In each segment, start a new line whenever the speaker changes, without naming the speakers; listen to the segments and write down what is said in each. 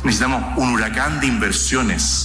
Necesitamos un huracán de inversiones.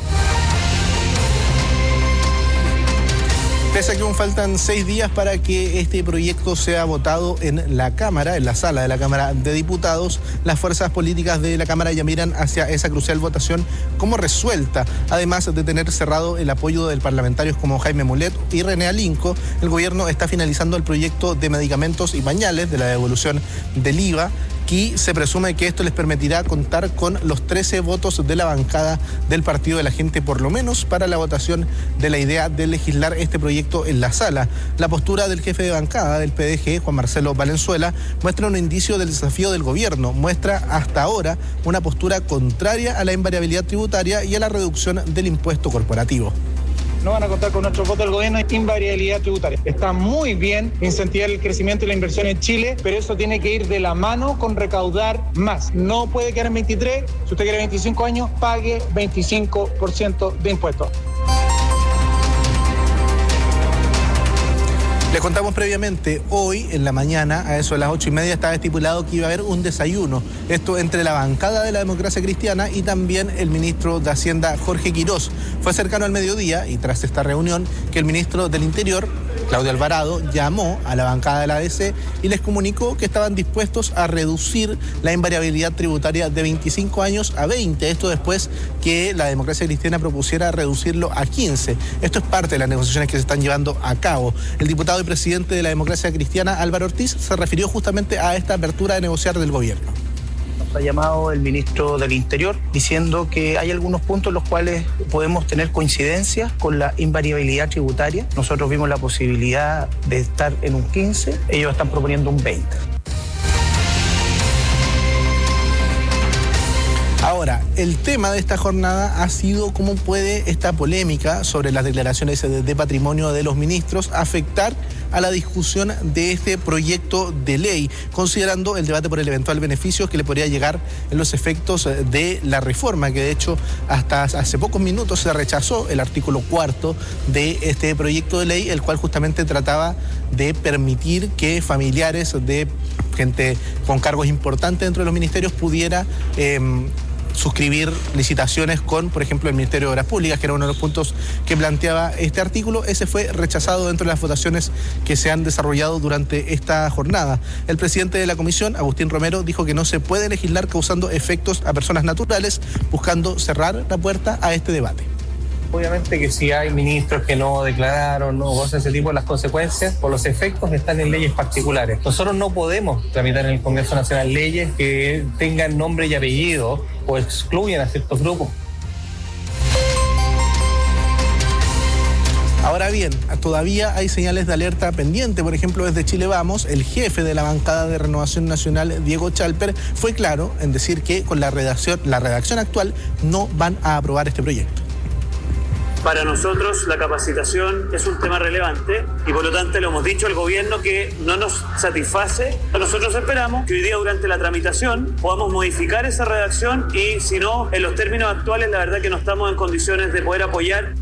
Pese a que aún faltan 6 días para que este proyecto sea votado en la Cámara, en la sala de la Cámara de Diputados, las fuerzas políticas de la Cámara ya miran hacia esa crucial votación como resuelta. Además de tener cerrado el apoyo de parlamentarios como Jaime Mulet y René Alinco, el gobierno está finalizando el proyecto de medicamentos y pañales de la devolución del IVA, y se presume que esto les permitirá contar con los 13 votos de la bancada del Partido de la Gente, por lo menos para la votación de la idea de legislar este proyecto en la sala. La postura del jefe de bancada del PDG, Juan Marcelo Valenzuela, muestra un indicio del desafío del gobierno, muestra hasta ahora una postura contraria a la invariabilidad tributaria y a la reducción del impuesto corporativo.
No van a contar con nuestro voto del gobierno en invariabilidad tributaria. Está muy bien incentivar el crecimiento y la inversión en Chile, pero eso tiene que ir de la mano con recaudar más. No puede quedar en 23, si usted quiere 25 años, pague 25% de impuestos.
Les contamos previamente, hoy en la mañana, a eso de las 8:30, estaba estipulado que iba a haber un desayuno. Esto entre la bancada de la Democracia Cristiana y también el ministro de Hacienda, Jorge Quirós. Fue cercano al mediodía y tras esta reunión que el ministro del Interior, Claudio Alvarado, llamó a la bancada de la ADC y les comunicó que estaban dispuestos a reducir la invariabilidad tributaria de 25 años a 20. Esto después que la Democracia Cristiana propusiera reducirlo a 15. Esto es parte de las negociaciones que se están llevando a cabo. El diputado y presidente de la Democracia Cristiana, Álvaro Ortiz, se refirió justamente a esta apertura de negociar del gobierno.
Nos ha llamado el ministro del Interior diciendo que hay algunos puntos en los cuales podemos tener coincidencias con la invariabilidad tributaria. Nosotros vimos la posibilidad de estar en un 15, ellos están proponiendo un 20.
Ahora, el tema de esta jornada ha sido cómo puede esta polémica sobre las declaraciones de patrimonio de los ministros afectar a la discusión de este proyecto de ley, considerando el debate por el eventual beneficio que le podría llegar en los efectos de la reforma, que de hecho hasta hace pocos minutos se rechazó el artículo 4 de este proyecto de ley, el cual justamente trataba de permitir que familiares de gente con cargos importantes dentro de los ministerios pudiera suscribir licitaciones con, por ejemplo, el Ministerio de Obras Públicas, que era uno de los puntos que planteaba este artículo. Ese fue rechazado dentro de las votaciones que se han desarrollado durante esta jornada. El presidente de la comisión, Agustín Romero, dijo que no se puede legislar causando efectos a personas naturales, buscando cerrar la puerta a este debate.
Obviamente que si hay ministros que no declararon o cosas de ese tipo, las consecuencias o los efectos están en leyes particulares. Nosotros no podemos tramitar en el Congreso Nacional leyes que tengan nombre y apellido o excluyan a ciertos grupos.
Ahora bien, todavía hay señales de alerta pendiente. Por ejemplo, desde Chile Vamos, el jefe de la bancada de Renovación Nacional, Diego Chalper, fue claro en decir que con la redacción actual no van a aprobar este proyecto.
Para nosotros la capacitación es un tema relevante y por lo tanto le hemos dicho al gobierno que no nos satisface. Nosotros esperamos que hoy día durante la tramitación podamos modificar esa redacción y si no, en los términos actuales la verdad que no estamos en condiciones de poder apoyar.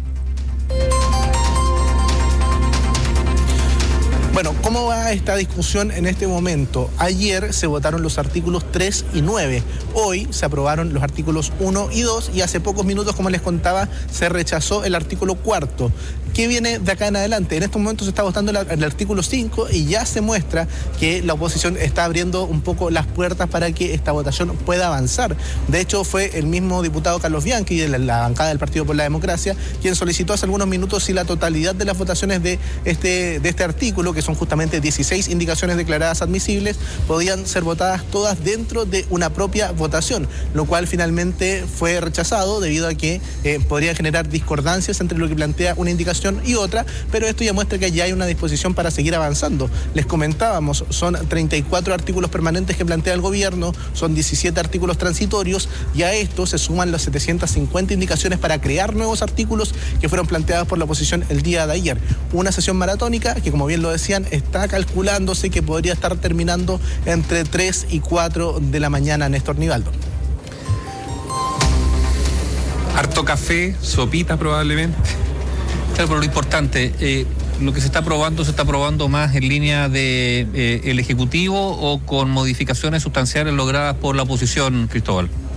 Bueno, ¿cómo va esta discusión en este momento? Ayer se votaron los artículos 3 y 9. Hoy se aprobaron los artículos 1 y 2 y hace pocos minutos, como les contaba, se rechazó el artículo 4. ¿Qué viene de acá en adelante? En estos momentos se está votando el artículo 5 y ya se muestra que la oposición está abriendo un poco las puertas para que esta votación pueda avanzar. De hecho, fue el mismo diputado Carlos Bianchi de la bancada del Partido por la Democracia quien solicitó hace algunos minutos si la totalidad de las votaciones de este artículo, que son justamente 16 indicaciones declaradas admisibles, podían ser votadas todas dentro de una propia votación, lo cual finalmente fue rechazado debido a que podría generar discordancias entre lo que plantea una indicación y otra, pero esto ya muestra que ya hay una disposición para seguir avanzando. Les comentábamos, son 34 artículos permanentes que plantea el gobierno, son 17 artículos transitorios y a esto se suman las 750 indicaciones para crear nuevos artículos que fueron planteados por la oposición el día de ayer. Una sesión maratónica que, como bien lo decían, está calculándose que podría estar terminando entre 3 y 4 de la mañana, Néstor Nivaldo.
Harto café, sopita probablemente. Claro, pero lo importante, lo que se está aprobando más en línea de el Ejecutivo o con modificaciones sustanciales logradas por la oposición, Cristóbal.